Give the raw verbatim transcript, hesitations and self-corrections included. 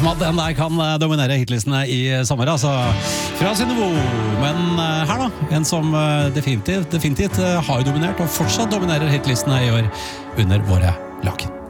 som at den der kan dominere hitlistene i sommer, altså fra Synnøve. Men her da, en som definitivt, definitivt har dominert og fortsatt dominerer hitlistene i år under våre laken.